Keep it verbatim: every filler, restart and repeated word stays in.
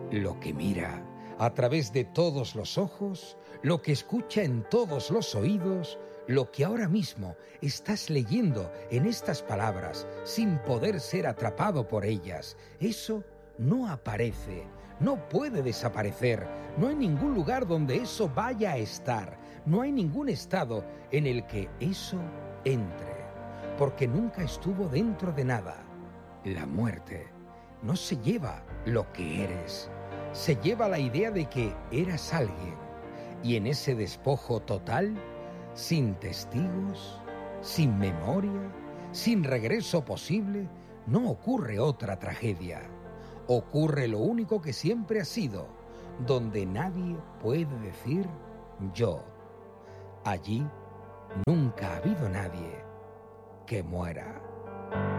Lo que mira a través de todos los ojos, lo que escucha en todos los oídos, lo que ahora mismo estás leyendo en estas palabras sin poder ser atrapado por ellas, eso no aparece, no puede desaparecer, no hay ningún lugar donde eso vaya a estar, no hay ningún estado en el que eso entre, porque nunca estuvo dentro de nada. La muerte no se lleva lo que eres, se lleva la idea de que eras alguien, y en ese despojo total, sin testigos, sin memoria, sin regreso posible, no ocurre otra tragedia. Ocurre lo único que siempre ha sido, donde nadie puede decir yo. Allí nunca ha habido nadie que muera.